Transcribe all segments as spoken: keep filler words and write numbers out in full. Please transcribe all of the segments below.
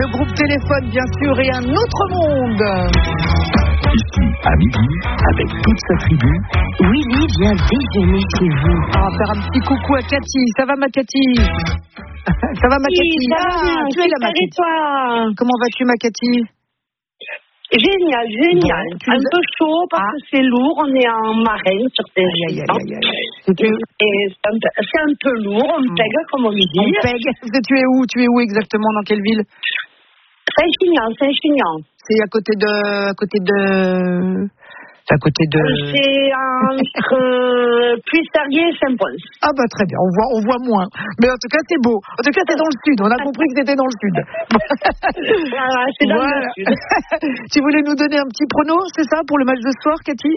Le groupe Téléphone, bien sûr, et un autre monde. Ici, à midi, avec toute sa tribu, Willy vient déjeuner chez vous. On va faire un petit coucou à Cathy. Ça va, ma Cathy? Ça va, ma Oui, Cathy? ça va Ah, bien, tu es là, ma super, et Cathy. toi? Comment vas-tu, ma Cathy? Génial, génial. Bon, tu un nous as- peu chaud parce Ah. que c'est lourd. On est en marin sur tes Aïe, aïe, aïe, aïe, aïe, aïe. Et tu- Et c'est un, peu, c'est un peu lourd. On Mm. pègue, comme on dit. On pègue. Parce que tu es où? Tu es où exactement? Dans quelle ville? Saint-Chinian, Saint-Chinian. C'est à côté de, à côté de, c'est à côté de. C'est entre euh, Puy-Sarrier et Saint-Pons. Ah bah très bien. On voit, on voit moins. Mais en tout cas, c'est beau. En tout cas, c'est dans le sud. On a compris que c'était dans le sud. Voilà, c'est dans Voilà. le sud. Tu voulais nous donner un petit prono, c'est ça, pour le match de ce soir, Cathy?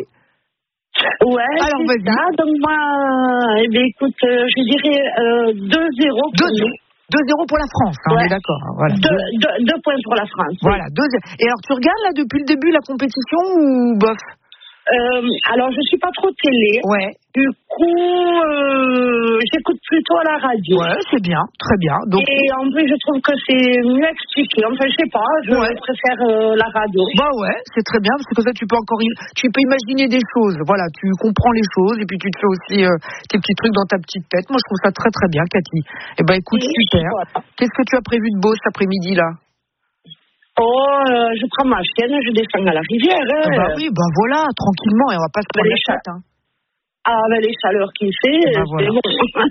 Ouais, Alors, c'est vas-y. ça. Donc moi, eh bien, écoute, euh, je dirais euh, deux zéro pour nous. deux zéro pour la France, hein, on Ouais. est d'accord. hein, Voilà. Deux, deux, deux points pour la France. Voilà, deux. Et alors, tu regardes là depuis le début la compétition ou bof? Euh, alors, je suis pas trop télé. Ouais. Du coup, euh, j'écoute plutôt à la radio. Ouais, c'est bien, très bien. Donc, Et en plus, je trouve que c'est mieux expliqué. Enfin, je sais pas, je Ouais. préfère euh, la radio. bah ouais, c'est très bien parce que comme ça tu peux encore, im- tu peux imaginer des choses. Voilà, tu comprends les choses et puis tu te fais aussi euh, tes petits trucs dans ta petite tête. Moi, je trouve ça très très bien, Cathy. Eh ben, écoute, Et super. voilà. Qu'est-ce que tu as prévu de beau cet après-midi là? Oh, euh, je prends ma chienne, je descends à la rivière. Ah Hein. bah oui, bah voilà, tranquillement et on va pas se prendre les la tête. Hein. Ah, avec les chaleurs qu'il fait, Bah, c'est voilà. bon.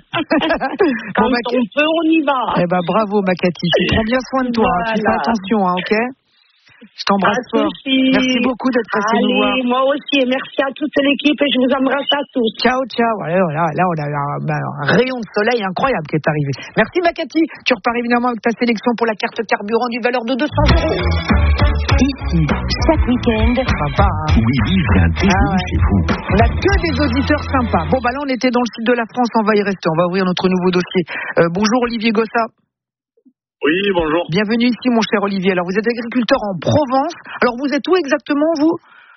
Quand Bon, bah, on peut, on y va. Eh ben bravo ma Cathy, tu prends bien soin de toi, hein. Tu fais Voilà. attention, hein, ok? Je t'embrasse Pas de fort. soucis. Merci beaucoup d'être passé nous voir. Allez, moi aussi, et merci à toute l'équipe et je vous embrasse à tous. Ciao, ciao. Voilà, voilà, là, on a un, un rayon de soleil incroyable qui est arrivé. Merci ma Cathy. Tu repars évidemment avec ta sélection pour la carte carburant d'une valeur de deux cents euros. Ici, chaque week-end, Sympa, hein? Willy vient déjeuner Ah ouais. chez vous. On n'a que des auditeurs sympas. Bon, bah là, on était dans le sud de la France, on va y rester. On va ouvrir notre nouveau dossier. Euh, bonjour Olivier Gossa. Oui, bonjour. Bienvenue ici, mon cher Olivier. Alors, vous êtes agriculteur en Provence. Alors, vous êtes où exactement, vous?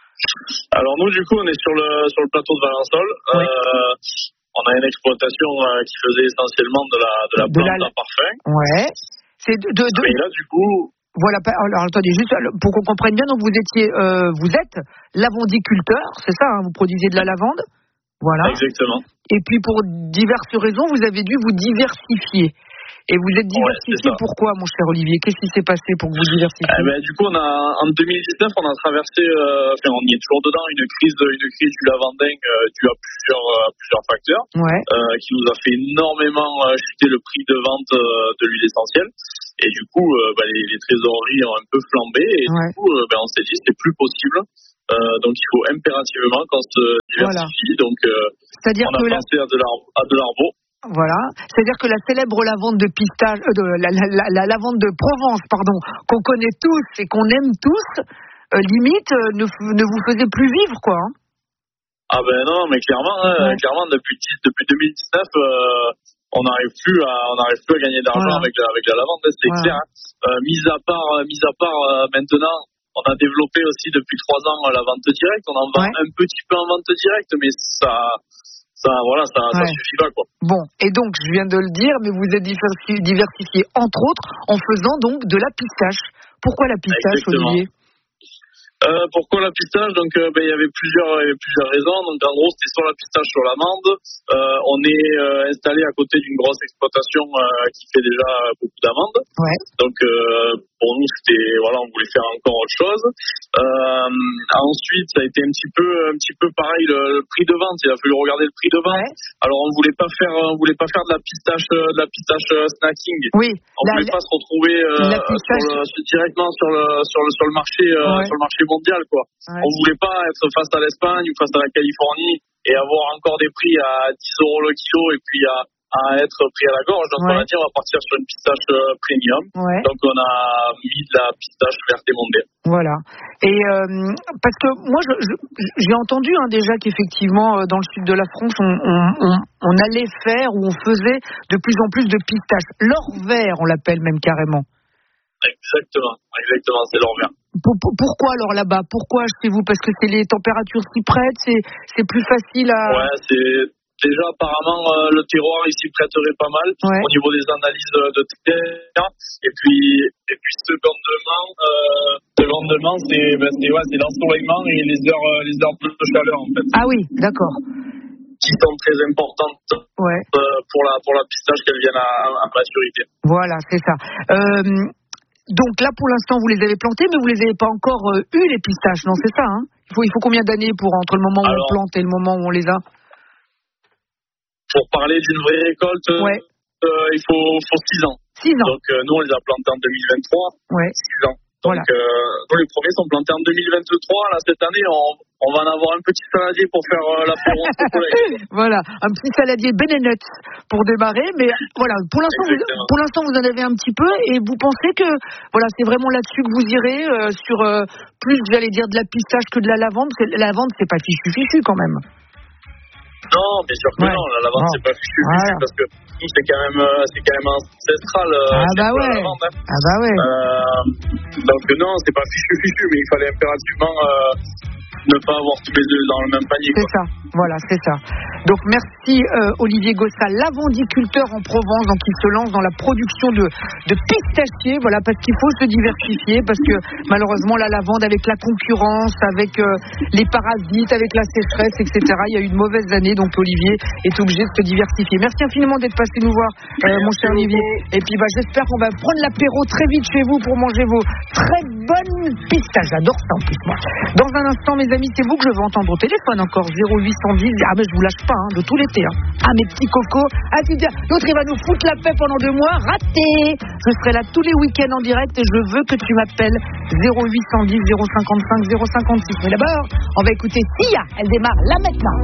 Alors nous, du coup, on est sur le sur le plateau de Valençol. Ouais. Euh, on a une exploitation euh, qui faisait essentiellement de la de la De plante la- à parfum. Ouais. C'est de, de, de- Et là, du coup, Voilà. pas- Alors, attendez, juste pour qu'on comprenne bien. Donc, vous étiez, euh, vous êtes lavandiculteur, c'est ça, hein, vous produisez de la lavande. Voilà. exactement. Et puis, pour diverses raisons, vous avez dû vous diversifier. Et vous êtes diversifié c'est ça. pourquoi, mon cher Olivier? Qu'est-ce qui s'est passé pour que vous diversifiez? Eh ben, du coup, on a en deux mille dix-neuf, on a traversé, euh, enfin, on y est toujours dedans, une crise, une crise du lavandin euh, due à plusieurs euh, à plusieurs facteurs, Ouais. euh, qui nous a fait énormément euh, chuter le prix de vente euh, de l'huile essentielle. Et du coup, euh, bah, les, les trésoreries ont un peu flambé. Et Ouais. du coup, euh, bah, on s'est dit c'est plus possible. Euh, donc, il faut impérativement qu'on se diversifie. Donc, euh, C'est-à-dire on a que la, pensé à de l'ar- à de l'arbo. voilà, c'est-à-dire que la célèbre lavande de pistache, euh, de, la, la, la, la lavande de Provence, pardon, qu'on connaît tous et qu'on aime tous, euh, limite euh, ne, f- ne vous faisait plus vivre, quoi. Hein. Ah ben non, mais clairement, hein, Ouais. clairement depuis depuis deux mille dix-neuf, euh, on n'arrive plus à on n'arrive plus à gagner d'argent Voilà. avec la, avec la lavande, hein, c'est Voilà. clair. Hein. Euh, mis à part euh, mis à part euh, maintenant, on a développé aussi depuis trois ans euh, la vente directe. On en vend Ouais. un petit peu en vente directe, mais ça ça voilà ça ça Ouais. suffit pas quoi. Bon, et donc, je viens de le dire, mais vous êtes diversi- diversifié, entre autres, en faisant donc de la pistache. Pourquoi la pistache, Exactement. Olivier? Euh, pourquoi la pistache? Donc, euh, ben, il y avait plusieurs, il y avait plusieurs raisons. Donc, en gros, c'était soit la pistache, soit l'amande. Euh, on est euh, installé à côté d'une grosse exploitation euh, qui fait déjà beaucoup d'amandes. Ouais. Donc, euh, pour nous, c'était, voilà, on voulait faire encore autre chose. Euh, ensuite, ça a été un petit peu, un petit peu pareil, le, le prix de vente. Il a fallu regarder le prix de vente. Ouais. Alors, on voulait pas faire, on voulait pas faire de la pistache, euh, de la pistache euh, snacking. Oui. On La- voulait pas se retrouver euh, la pistache- sur le, sur- directement sur le, sur le, sur le marché, euh, Ouais. sur le marché mondial, quoi. Ouais. On voulait pas être face à l'Espagne ou face à la Californie et avoir encore des prix à dix euros le kilo et puis à, à être pris à la gorge. Donc Ouais. on a dit on va partir sur une pistache euh, premium. Ouais. Donc on a mis de la pistache verte émondée. Voilà. Et euh, parce que moi, je, je, j'ai entendu hein, déjà qu'effectivement, euh, dans le sud de la France, on, on, on, on allait faire ou on faisait de plus en plus de pistaches. L'or vert, on l'appelle même carrément. Exactement, exactement, c'est l'or vert. Pour- pour- pourquoi alors là-bas? Pourquoi achetez-vous? Parce que c'est les températures s'y prêtent, c'est, c'est plus facile à... Ouais, c'est déjà apparemment euh, le terroir ici prêterait pas mal Ouais. au niveau des analyses euh, de terre. Et puis Et puis secondement, euh, secondement c'est, ben, c'est, ouais, c'est l'ensoleillement et les heures, euh, les heures de chaleur en fait. Ah oui, d'accord. Qui sont très importantes ouais. euh, pour la pour la pistache qu'elles viennent à, à maturité. Voilà, c'est ça. Euh, donc là, pour l'instant, vous les avez plantés, mais vous les avez pas encore euh, eu les pistaches, non? C'est ça, hein? Il faut il faut combien d'années pour entre le moment où Alors, on plante et le moment où on les a? Pour parler d'une vraie récolte, ouais. euh, il faut faut six ans. Six ans. Donc euh, nous on les a plantés en deux mille vingt-trois. Ouais. Six ans. Donc, voilà. euh, nous, les premiers sont plantés en deux mille vingt-trois. Là, cette année, on, on va en avoir un petit saladier pour faire euh, l'apéro au soleil. Voilà, un petit saladier Ben and Nuts pour démarrer. Mais voilà, pour l'instant, vous, pour l'instant, vous en avez un petit peu. Et vous pensez que voilà, c'est vraiment là-dessus que vous irez euh, sur euh, plus, j'allais dire, de la pistache que de la lavande. Parce que la lavande, c'est pas fichu-fichu quand même. Non, bien sûr que ouais. non. La lavande, oh. c'est pas fichu-fichu voilà. parce que c'est quand même, c'est quand même ancestral. Ah bah ouais. Lavande, hein. Ah bah ouais. Euh, donc non, c'est pas fichu-fichu, mais il fallait impérativement euh, ne pas avoir tous les œufs dans le même panier. C'est ça. Voilà, c'est ça. Donc merci euh, Olivier Gossat, lavandiculteur en Provence, donc il se lance dans la production de, de pistachiers, voilà, parce qu'il faut se diversifier, parce que malheureusement la lavande avec la concurrence, avec euh, les parasites, avec la sécheresse, et cetera. Il y a eu de mauvaises années, donc Olivier est obligé de se diversifier. Merci infiniment d'être passé nous voir, euh, mon cher Olivier. Et puis bah, j'espère qu'on va prendre l'apéro très vite chez vous pour manger vos très bonnes pistaches. J'adore ça en plus moi. Dans un instant, mes amis, c'est vous que je veux entendre au téléphone encore, zéro huit cent dix. Ah ben je vous lâche pas hein, de tout l'été. Hein. Ah mes petits cocos. Ah tu dis, l'autre il va nous foutre la paix pendant deux mois. Raté. Je serai là tous les week-ends en direct et je veux que tu m'appelles zéro huit cent dix zéro cinquante-cinq zéro cinquante-six. Mais d'abord, on va écouter Sia. Elle démarre là maintenant.